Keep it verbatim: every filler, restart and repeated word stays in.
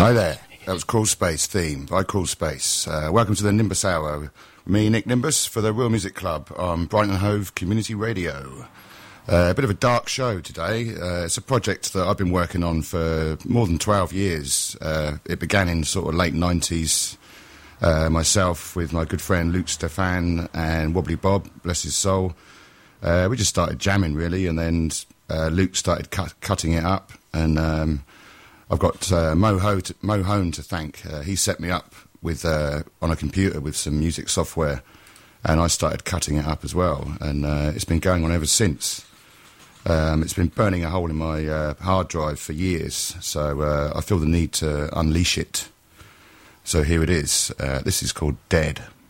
Hi there. That was Crawl Space theme by Crawl Space. Uh, welcome to the Nimbus Hour. Me, Nick Nimbus, for the Real Music Club on Brighton Hove Community Radio. Uh, a bit of a dark show today. Uh, it's a project that I've been working on for more than twelve years. Uh, it began in sort of late nineties. Uh, myself with my good friend Luke Stefan and Wobbly Bob, bless his soul. Uh, we just started jamming, really, and then uh, Luke started cut, cutting it up, and um, I've got uh, Mo, Ho to, Mo Hone to thank. Uh, he set me up with uh, on a computer with some music software, and I started cutting it up as well, and uh, it's been going on ever since. Um, it's been burning a hole in my uh, hard drive for years, so uh, I feel the need to unleash it. So here it is. Uh, this is called Dead.